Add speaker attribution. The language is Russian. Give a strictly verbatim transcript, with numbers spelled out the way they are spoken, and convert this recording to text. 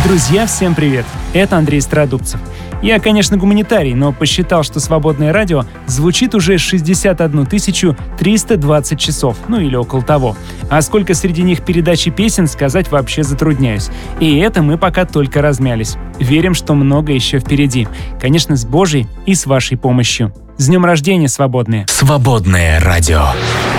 Speaker 1: Друзья, всем привет! Это Андрей Стародубцев. Я, конечно, гуманитарий, но посчитал, что свободное радио звучит уже шестьдесят одну тысячу триста двадцать часов, ну или около того. А сколько среди них передачи песен, сказать вообще затрудняюсь. И это мы пока только размялись. Верим, что много еще впереди. Конечно, с Божьей и с вашей помощью. С днем рождения, свободные!
Speaker 2: Свободное радио.